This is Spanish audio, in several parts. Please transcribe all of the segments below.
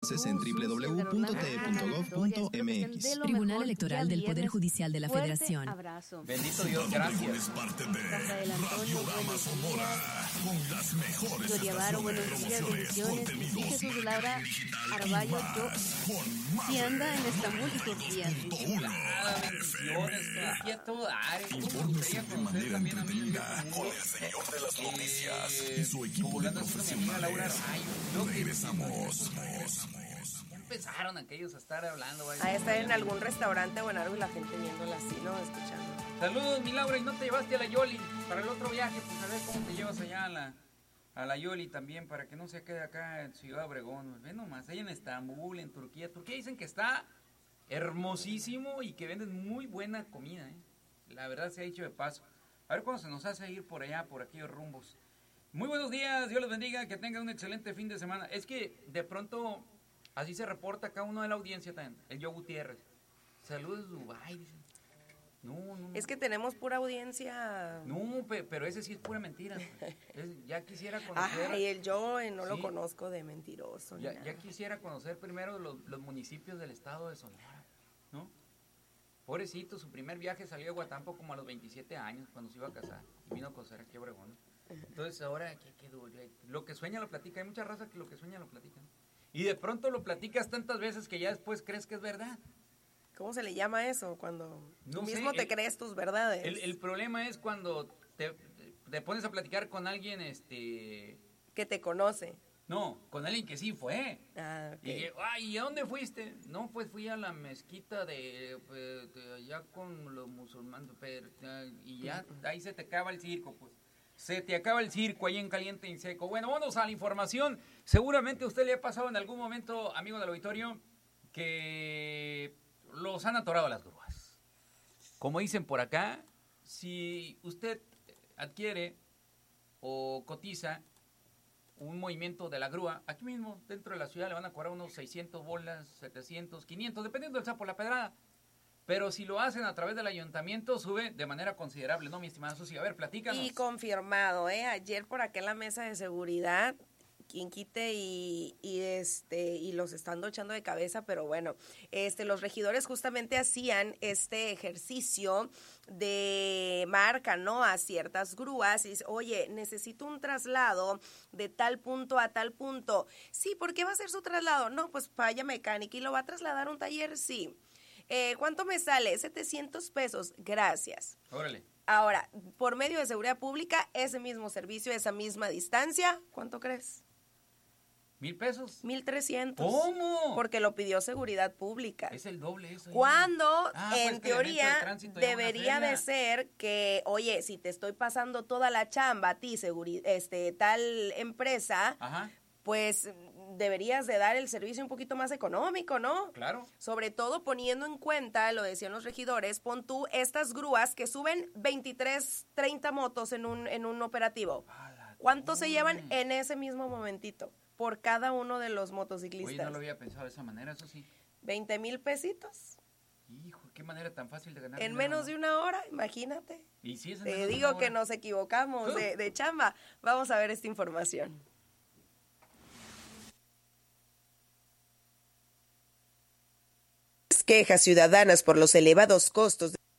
bases en www.te.gov.mx. Tribunal Electoral del Poder Judicial de la Federación. Abrazo. Bendito Dios, gracias. Es parte de Rafael Antonio, Radiorama Sonora, con las mejores Gloria Varo, buenos días, promociones, bendiciones. contenidos, Sí, Jesús Laura marketing digital y Arballo, más, yo con más sí anda en Estambul y Turquía. 2.1 Bendiciones, aquí a todo dar. Infórmese de manera entretenida con el señor de las noticias y su equipo de profesionales. Regresamos. Empezaron aquellos a estar hablando. A estar en algún restaurante o en algo y la gente viéndola así, ¿no? Escuchando. Saludos, mi Laura, y no te llevaste a la Yoli para el otro viaje, pues a ver cómo te llevas allá a la Yoli también, para que no se quede acá en Ciudad Obregón. Ve nomás, ahí en Estambul, en Turquía. Turquía dicen que está hermosísimo y que venden muy buena comida, ¿eh? La verdad se ha dicho de paso. A ver cuándo se nos hace ir por allá, por aquellos rumbos. Muy buenos días, Dios les bendiga, que tengan un excelente fin de semana. Es que de pronto, así se reporta acá uno de la audiencia también, el Joe Gutiérrez. Saludos, Dubái, dice. No. Es que tenemos pura audiencia. No, pero ese sí es pura mentira. Ya quisiera conocer. Ay, el Joe no lo Sí. conozco de mentiroso. ni nada. Ya quisiera conocer primero los municipios del estado de Sonora, ¿no? Pobrecito, su primer viaje salió a Guatampo como a los 27 años, cuando se iba a casar, y vino a conocer aquí a Obregón. Entonces ahora, lo que sueña lo platica, hay mucha raza que lo que sueña lo platica, ¿no? Y de pronto lo platicas tantas veces que ya después crees que es verdad. ¿Cómo se le llama eso? Cuando No tú sé, mismo te crees tus verdades. El problema es cuando te pones a platicar con alguien, Que te conoce. no, con alguien que sí fue. Ah, ok. Y dije, ay, ¿y a dónde fuiste? No, pues fui a la mezquita de allá con los musulmanes, y ya, ahí se te acaba el circo, pues. Se te acaba el circo ahí en caliente y seco. Bueno, vamos a la información. Seguramente a usted le ha pasado en algún momento, amigo del auditorio, que los han atorado a las grúas. Como dicen por acá, si usted adquiere o cotiza un movimiento de la grúa, aquí mismo, dentro de la ciudad, le van a cobrar unos 600 bolas, 700, 500, dependiendo del sapo, la pedrada. Pero si lo hacen a través del ayuntamiento, sube de manera considerable, ¿no, mi estimada Susi? A ver, platícanos. Y confirmado, ayer por acá en la mesa de seguridad, quien quite y los están echando de cabeza, pero bueno, los regidores justamente hacían este ejercicio de marca, ¿no? A ciertas grúas y dice, oye, necesito un traslado de tal punto a tal punto. Sí, ¿por qué va a ser su traslado? No, pues falla mecánica y lo va a trasladar a un taller, sí. ¿Cuánto me sale? 700 pesos, gracias. Órale. Ahora, por medio de seguridad pública, ese mismo servicio, esa misma distancia, ¿cuánto crees? 1,000 pesos. 1,300. ¿Cómo? Porque lo pidió seguridad pública. Es el doble eso. Cuando, pues en que el elemento de teoría, tránsito lleva una debería de feria. ser que, oye, si te estoy pasando toda la chamba a ti, tal empresa, Ajá, pues deberías de dar el servicio un poquito más económico, ¿no? claro. Sobre todo poniendo en cuenta, lo decían los regidores, pon tú estas grúas que suben 23, 30 motos en un operativo. ¿Cuánto se llevan en ese mismo momentito por cada uno de los motociclistas? Oye, no lo había pensado de esa manera, eso sí. 20,000 pesitos. Hijo, qué manera tan fácil de ganar. En dinero, menos ¿no? de una hora, imagínate. Y sí, es en Te menos de digo una que hora. nos equivocamos de chamba. Vamos a ver esta información. Quejas ciudadanas por los elevados costos de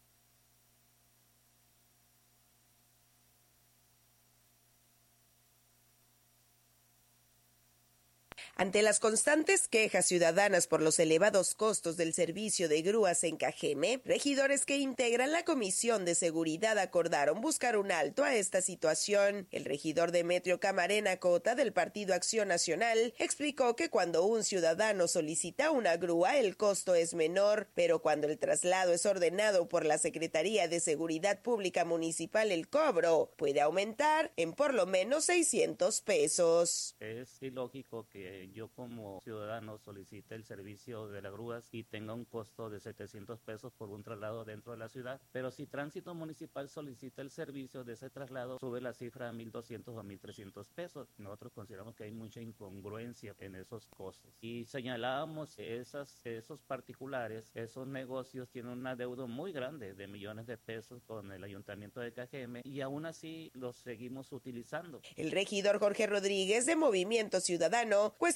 Ante las constantes quejas ciudadanas por los elevados costos del servicio de grúas en Cajeme, regidores que integran la Comisión de Seguridad acordaron buscar un alto a esta situación. El regidor Demetrio Camarena Cota del Partido Acción Nacional explicó que cuando un ciudadano solicita una grúa el costo es menor, pero cuando el traslado es ordenado por la Secretaría de Seguridad Pública Municipal el cobro puede aumentar en por lo menos 600 pesos. Es ilógico que yo como ciudadano solicite el servicio de las grúas y tenga un costo de 700 pesos por un traslado dentro de la ciudad, pero si Tránsito Municipal solicita el servicio de ese traslado, sube la cifra a 1,200 o 1,300 pesos. Nosotros consideramos que hay mucha incongruencia en esos costos. Y señalábamos que esos particulares, esos negocios tienen una deuda muy grande de millones de pesos con el Ayuntamiento de Cajeme y aún así los seguimos utilizando. El regidor Jorge Rodríguez de Movimiento Ciudadano cuestionó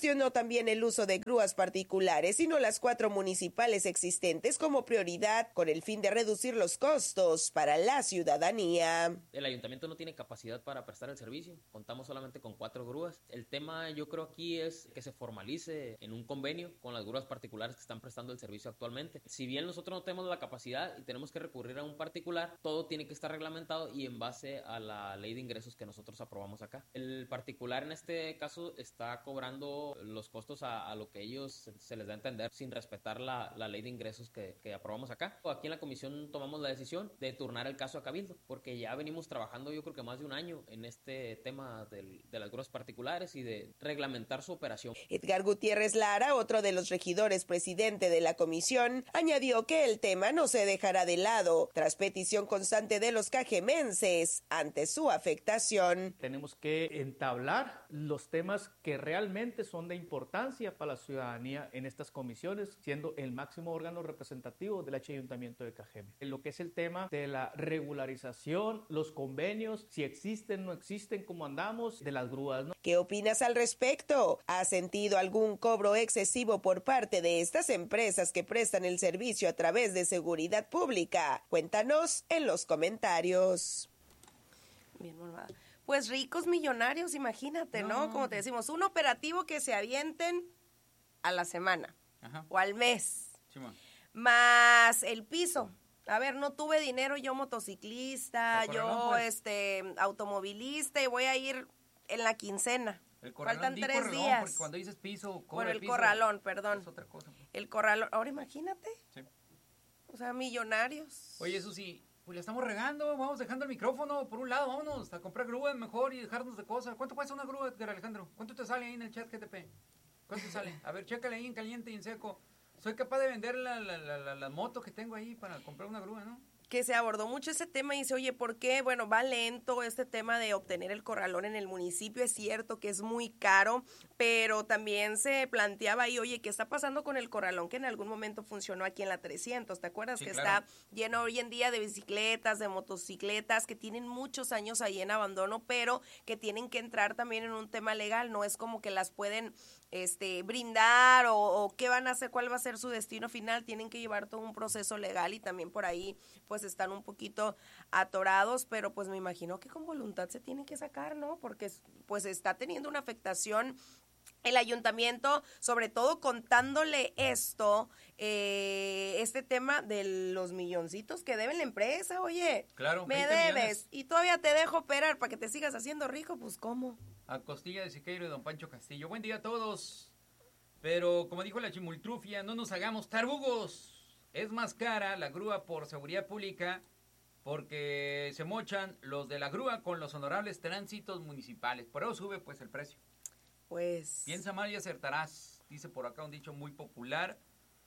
cuestionó también el uso de grúas particulares, sino las 4 municipales existentes como prioridad, con el fin de reducir los costos para la ciudadanía. El ayuntamiento no tiene capacidad para prestar el servicio, contamos solamente con 4 grúas. El tema yo creo aquí es que se formalice en un convenio con las grúas particulares que están prestando el servicio actualmente. Si bien nosotros no tenemos la capacidad y tenemos que recurrir a un particular, todo tiene que estar reglamentado y en base a la ley de ingresos que nosotros aprobamos acá. El particular en este caso está cobrando los costos a lo que ellos se les da a entender sin respetar la ley de ingresos que aprobamos acá. Aquí en la comisión tomamos la decisión de turnar el caso a Cabildo, porque ya venimos trabajando yo creo que más de un año en este tema de las grúas particulares y de reglamentar su operación. Edgar Gutiérrez Lara, otro de los regidores presidente de la comisión, añadió que el tema no se dejará de lado tras petición constante de los cajemenses ante su afectación. Tenemos que entablar los temas que realmente son de importancia para la ciudadanía en estas comisiones, siendo el máximo órgano representativo del Ayuntamiento de Cajeme. En lo que es el tema de la regularización, los convenios, si existen, no existen, cómo andamos, de las grúas, ¿no? ¿Qué opinas al respecto? ¿Has sentido algún cobro excesivo por parte de estas empresas que prestan el servicio a través de seguridad pública? Cuéntanos en los comentarios. Bien, malvada. Pues ricos millonarios, imagínate, ¿no? Como te decimos, un operativo que se avienten a la semana. Ajá. O al mes. Sí, más el piso. A ver, no tuve dinero, yo motociclista, yo pues, automovilista, y voy a ir en la quincena. Faltan 3 días. Porque cuando dices piso, por el piso, corralón, perdón. Es otra cosa. El corralón. Ahora imagínate. Sí. O sea, millonarios. Oye, eso sí, pues le estamos regando, vamos dejando el micrófono por un lado, vámonos a comprar grúas mejor y dejarnos de cosas. ¿Cuánto cuesta una grúa, Edgar Alejandro? ¿Cuánto te sale ahí en el chat GTP? ¿Cuánto te sale? A ver, chécale ahí en caliente y en seco. Soy capaz de vender la moto que tengo ahí para comprar una grúa, ¿no? Que se abordó mucho ese tema y dice, oye, ¿por qué? Bueno, va lento este tema de obtener el corralón en el municipio, es cierto que es muy caro, pero también se planteaba ahí, oye, ¿qué está pasando con el corralón que en algún momento funcionó aquí en la 300? ¿Te acuerdas? Sí, que claro. Está lleno hoy en día de bicicletas, de motocicletas, que tienen muchos años ahí en abandono, pero que tienen que entrar también en un tema legal, no es como que las pueden brindar o qué van a hacer, cuál va a ser su destino final, tienen que llevar todo un proceso legal y también por ahí pues están un poquito atorados, pero pues me imagino que con voluntad se tienen que sacar, ¿no? Porque pues está teniendo una afectación el ayuntamiento, sobre todo contándole esto, este tema de los milloncitos que debe la empresa, oye, claro, me debes millones. Y todavía te dejo operar para que te sigas haciendo rico, pues ¿cómo? A costilla de Siqueiro y don Pancho Castillo. Buen día a todos. Pero como dijo la chimultrufia, no nos hagamos tarbugos. Es más cara la grúa por seguridad pública porque se mochan los de la grúa con los honorables tránsitos municipales. Por eso sube pues el precio. Pues... Piensa mal y acertarás, dice por acá un dicho muy popular.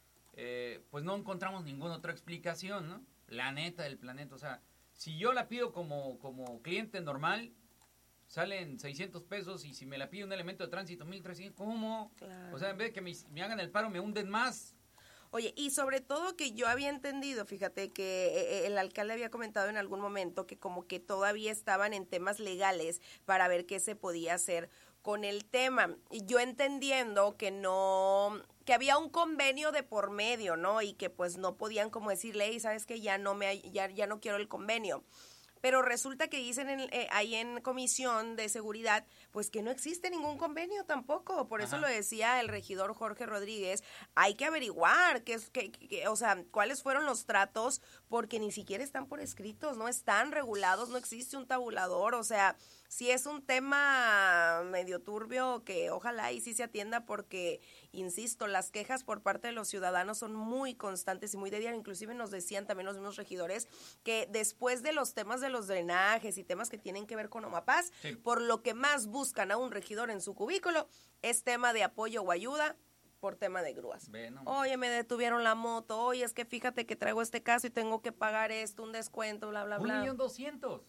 Pues no encontramos ninguna otra explicación, ¿no? La neta del planeta. O sea, si yo la pido como cliente normal, salen 600 pesos y si me la pide un elemento de tránsito 1,300, ¿cómo? Claro. O sea, en vez de que me hagan el paro, me hunden más. Oye, y sobre todo que yo había entendido, fíjate, que el alcalde había comentado en algún momento que como que todavía estaban en temas legales para ver qué se podía hacer con el tema. Y yo entendiendo que no, que había un convenio de por medio, ¿no? Y que pues no podían como decirle, hey, ¿sabes qué? Ya no quiero el convenio. Pero resulta que dicen ahí en comisión de seguridad, pues que no existe ningún convenio tampoco. Por eso lo decía el regidor Jorge Rodríguez, hay que averiguar o sea, cuáles fueron los tratos, porque ni siquiera están por escritos, no están regulados, no existe un tabulador, o sea, sí es un tema medio turbio que ojalá y sí se atienda porque, insisto, las quejas por parte de los ciudadanos son muy constantes y muy de diario. Inclusive nos decían también los mismos regidores que después de los temas de los drenajes y temas que tienen que ver con Omapaz, sí, por lo que más buscan a un regidor en su cubículo es tema de apoyo o ayuda por tema de grúas. Bueno. Oye, me detuvieron la moto, oye, es que fíjate que traigo este caso y tengo que pagar esto, un descuento, bla, bla, bla. 1,200,000.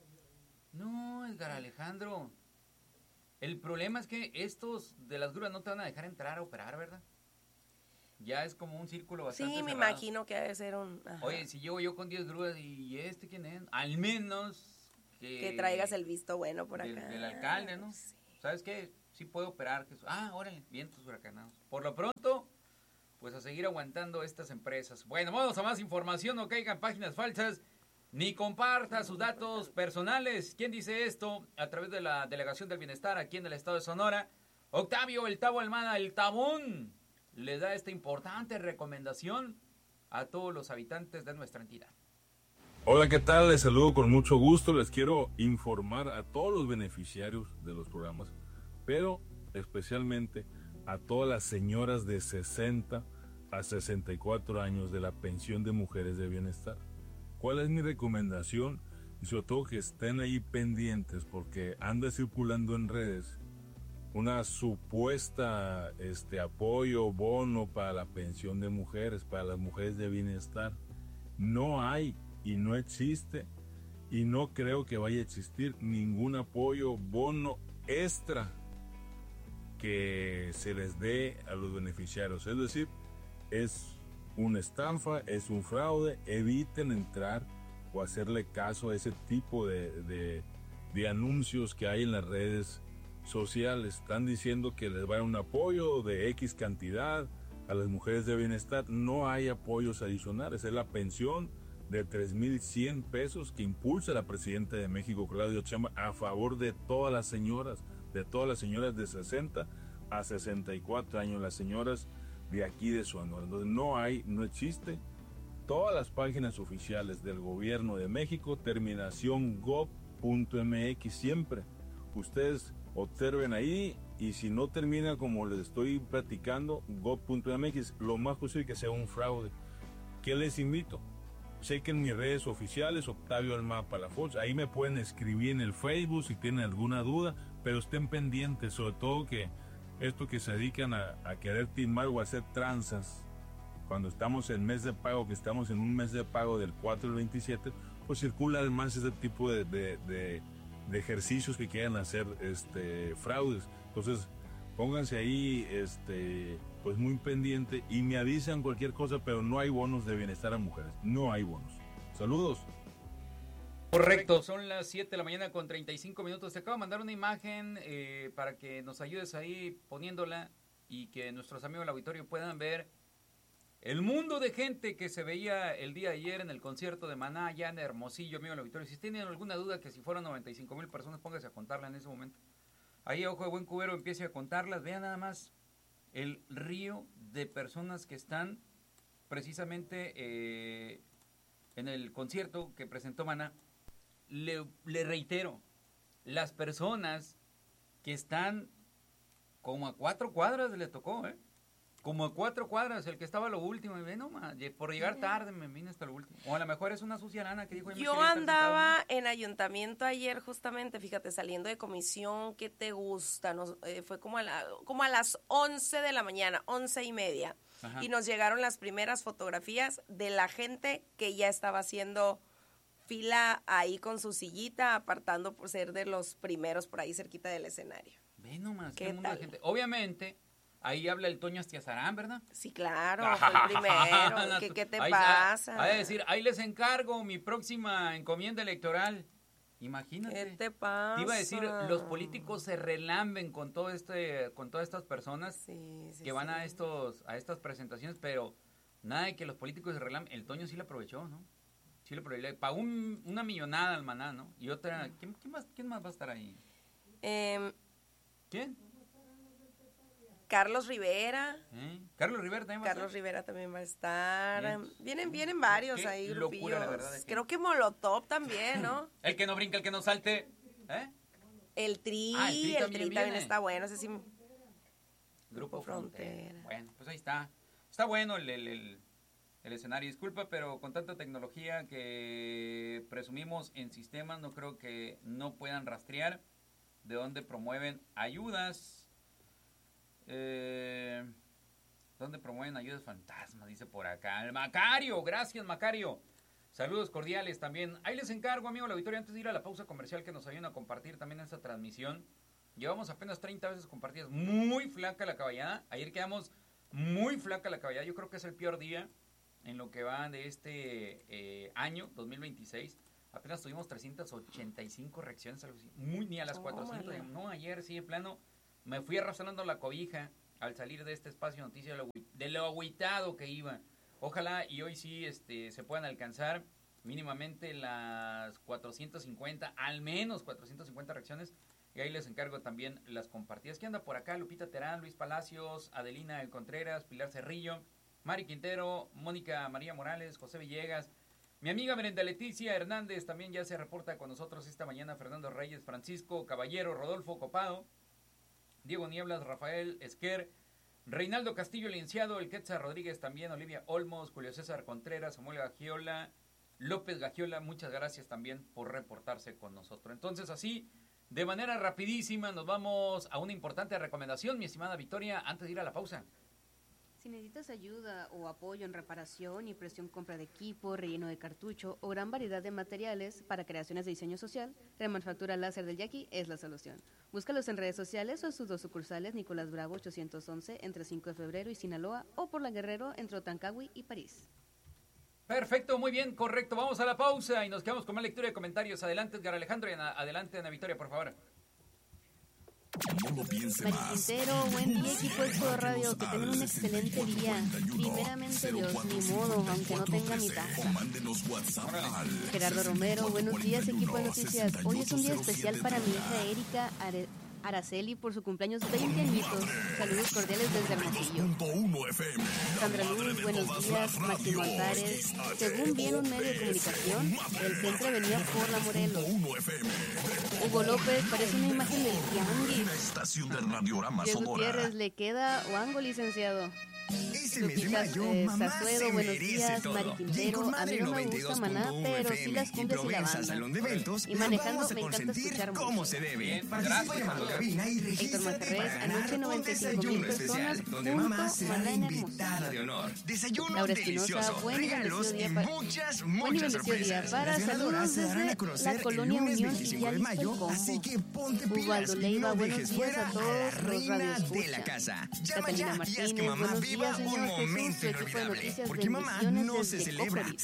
No, Edgar Alejandro. El problema es que estos de las grúas no te van a dejar entrar a operar, ¿verdad? Ya es como un círculo bastante cerrado. Sí, me imagino que debe ser un... Ajá. Oye, si llego yo con 10 grúas y ¿quién es? Al menos que traigas el visto bueno por acá. Del alcalde, ¿no? Sí. ¿Sabes qué? sí puede operar. Órale, vientos huracanados. Por lo pronto, pues a seguir aguantando estas empresas. Bueno, vamos a más información, no caigan páginas falsas, ni comparta sus datos personales. ¿Quién dice esto? A través de la Delegación del Bienestar aquí en el estado de Sonora. Octavio El Tabo Almada, el Tabón, le da esta importante recomendación a todos los habitantes de nuestra entidad. Hola, ¿qué tal? Les saludo con mucho gusto. Les quiero informar a todos los beneficiarios de los programas, pero especialmente a todas las señoras de 60 a 64 años de la pensión de mujeres de bienestar. ¿Cuál es mi recomendación? Y sobre todo que estén ahí pendientes, porque anda circulando en redes una supuesta apoyo, bono para la pensión de mujeres, para las mujeres de bienestar. No hay y no existe, y no creo que vaya a existir ningún apoyo, bono extra que se les dé a los beneficiarios. Es decir, es una estafa, es un fraude. Eviten entrar o hacerle caso a ese tipo de anuncios que hay en las redes sociales. Están diciendo que les va a dar un apoyo de X cantidad a las mujeres de bienestar. No hay apoyos adicionales, es la pensión de 3,100 pesos que impulsa la presidenta de México, Claudia Sheinbaum, a favor de todas las señoras de 60 a 64 años, las señoras de aquí de Sonora. Entonces no existe. Todas las páginas oficiales del gobierno de México, terminación gov.mx, siempre. Ustedes observen ahí, y si no termina como les estoy platicando, gov.mx, lo más posible que sea un fraude. ¿Qué les invito? Chequen mis redes oficiales, Octavio Almada Palafox, ahí me pueden escribir en el Facebook si tienen alguna duda, pero estén pendientes, sobre todo que esto que se dedican a querer timar o a hacer tranzas, cuando estamos en mes de pago, que estamos en un mes de pago del 4 al 27, pues circula además ese tipo de ejercicios que quieran hacer fraudes. Entonces pónganse ahí pues muy pendiente y me avisan cualquier cosa, pero no hay bonos de bienestar a mujeres, no hay bonos. Saludos. Correcto, son las 7 de la mañana con 35 minutos. Te acabo de mandar una imagen para que nos ayudes ahí poniéndola y que nuestros amigos del auditorio puedan ver el mundo de gente que se veía el día de ayer en el concierto de Maná allá en Hermosillo, amigo del auditorio. Si tienen alguna duda que si fueron 95,000 personas, póngase a contarla en ese momento. Ahí, ojo de buen cubero, empiece a contarlas. Vean nada más el río de personas que están precisamente en el concierto que presentó Maná. Le reitero, las personas que están como a 4 cuadras le tocó, como a 4 cuadras, el que estaba a lo último, y ve nomás, por llegar tarde me vine hasta lo último. O a lo mejor es una sucia lana que dijo. Yo andaba en ayuntamiento ayer justamente, fíjate, saliendo de comisión. ¿Qué te gusta? Fue como a las 11 de la mañana, 11:30. Ajá. Y nos llegaron las primeras fotografías de la gente que ya estaba haciendo fila ahí con su sillita, apartando por ser de los primeros por ahí cerquita del escenario. Ve nomás, qué mundo de gente. Obviamente, ahí habla el Toño Astiazarán, ¿verdad? Sí, claro, fue el primero. ¿Qué te pasa? A decir, ahí les encargo mi próxima encomienda electoral. Imagínate. ¿Qué te pasa? Te iba a decir, los políticos se relamben con todas estas personas que van a estas presentaciones, pero nada de que los políticos se relamben. El Toño sí le aprovechó, ¿no? Sí le aprovechó. Pagó una millonada al Maná, ¿no? Y otra, ¿quién más va a estar ahí? ¿Quién? Carlos Rivera. Carlos Rivera también va a estar. Carlos Rivera también va a estar. Vienen varios ahí, grupillos. Locura, la verdad, Creo que Molotov también, ¿no? El que no brinca, el que no salte. El Tri también está bueno. Ese sí. Grupo Frontera. Bueno, pues ahí está. Está bueno el escenario. Disculpa, pero con tanta tecnología que presumimos en sistemas, no creo que no puedan rastrear de dónde promueven ayudas. ¿Dónde promueven ayudas fantasmas? Dice por acá. El Macario, gracias Macario. Saludos cordiales también. Ahí les encargo, amigo del auditorio, antes de ir a la pausa comercial, que nos ayuden a compartir también esta transmisión. Llevamos apenas 30 veces compartidas. Muy flaca la caballada. Ayer quedamos muy flaca la caballada. Yo creo que es el peor día en lo que va de este año 2026. Apenas tuvimos 385 reacciones, algo así. Ni a las 400. No, ayer sí, de plano. me fui arrastrando la cobija al salir de este espacio noticia de lo agüitado que iba. Ojalá y hoy sí se puedan alcanzar mínimamente las 450, al menos 450 reacciones. Y ahí les encargo también las compartidas. ¿Quién anda por acá? Lupita Terán, Luis Palacios, Adelina El Contreras, Pilar Cerrillo, Mari Quintero, Mónica María Morales, José Villegas. Mi amiga Merenda Leticia Hernández también ya se reporta con nosotros esta mañana. Fernando Reyes, Francisco Caballero, Rodolfo Copado, Diego Nieblas, Rafael Esquer, Reinaldo Castillo Licenciado, El Quetzal Rodríguez también, Olivia Olmos, Julio César Contreras, Samuel Gagiola, López Gagiola, muchas gracias también por reportarse con nosotros. Entonces así, de manera rapidísima, nos vamos a una importante recomendación, mi estimada Victoria, antes de ir a la pausa. Si necesitas ayuda o apoyo en reparación, impresión, compra de equipo, relleno de cartucho o gran variedad de materiales para creaciones de diseño social, Remanufactura Láser del Yaqui es la solución. Búscalos en redes sociales o en sus 2 sucursales, Nicolás Bravo 811 entre 5 de febrero y Sinaloa, o por La Guerrero entre Otancagüí y París. Perfecto, muy bien, correcto. Vamos a la pausa y nos quedamos con más lectura de comentarios. Adelante, Edgar Alejandro, y adelante, Ana Victoria, por favor. No lo piense Mari más. Quintero, buen día, equipo de Expo Radio, que tengan un excelente día. Primeramente Dios, ni modo, aunque no tenga mi taza. Gerardo Romero, buenos días, equipo de noticias. Hoy es un día especial para mi hija Erika Araceli por su cumpleaños 20 añitos. Saludos cordiales desde Hermosillo. Sandra Luz, buenos días. Máximo Altares. Según bien un medio de comunicación, el centro venía por la Morelos. Hugo López, parece una imagen del tianguis. Diego Gutiérrez, le queda Wango, licenciado. Lupita Sazuedo, buenos días. Mari Quintero, a mí no me gusta Maná, pero sí las cumbias y la banda. Y manejando me encanta escuchar música. Héctor Manjarres, anoche 95,000 personas junto Maná en Hermosillo. Laura Espinosa, buen y bendecido día para saludos desde la Colonia Unión y ya listo el combo. Ubaldo Leiva, buenos días a todos los radioescuchas. Catalina Martínez, buenos días. Señor Jesús, su equipo de noticias, bendiciones desde Cocorit.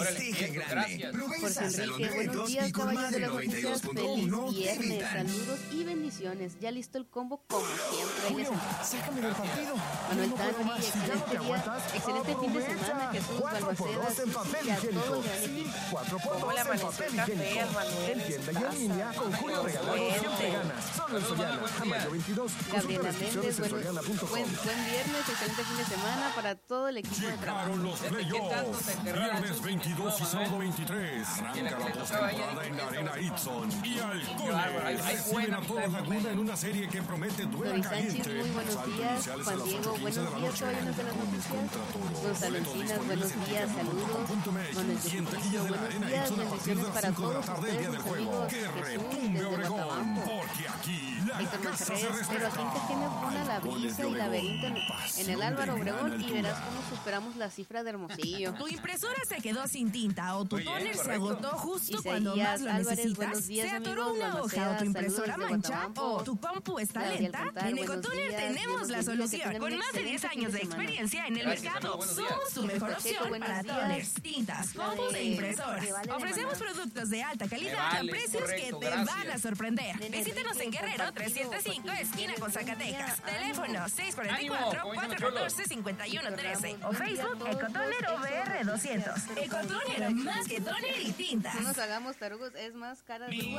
Jorge Enrique, buenos días, caballos de las noticias, feliz viernes, saludos y bendiciones. Ya listo el combo como siempre. Sácame del partido. Manuel Tanuri, excelente día, excelente fin de semana, Jesús Balmaceda, y a todo el gran equipo. 4 por 2 en papel higiénico. En tienda y en línea, con Julio Regalado siempre ganas. Solo en Soriana, a mayo 22. Gabriela Méndez, buen viernes, excelente fin de semana para todo el equipo de trabajo. Llegaron los playoffs. Viernes 22 y sábado 23. Arranca la postemporada en la Arena Itson. Y Halcones reciben a toda Laguna en una serie que promete duela Doris Sánchez, caliente. muy buenos días. Juan Diego, buenos días, caballeros de las noticias. Gonzalo Encinas, buenos días, saludos. Manuel Tejillo, buenos días, bendiciones para todos ustedes, mis amigos. Jesús, desde Guatabampo. Héctor Manjarres, pero aquí en Cajeme Bruna, La Brisa y Laberinto en el Álvaro Obregón, y verás cómo superamos la cifra de Hermosillo. Tu impresora se quedó sin tinta o tu toner se agotó justo Isaías cuando más lo Álvarez, necesitas. buenos días, ¿Se atoró amigos, una hoja o tu impresora mancha o tu compu está Gabriel lenta? Cantar, En buenos Ecotoner días, tenemos la Dios bendiga, que solución. tengan Con un más de 10 excelente años de fin de semana. experiencia en el Gracias, mercado, buenos días. somos tu mejor Pacheco, opción buenos para días. toners, tintas, La compus de- e impresoras. me vale de Ofrecemos maná. productos de alta calidad Me vale, a precios correcto, que te gracias. van a sorprender. Nene Visítanos en Enrique, Guerrero compartido, 305, Joaquín, esquina con buen Zacatecas. día, Teléfono ánimo. 644-414-5113. O Buen día a Facebook todos, Ecotoner OBR 200. Ecotoner, más que toner y tintas. No nos hagamos tarugos, es más cara de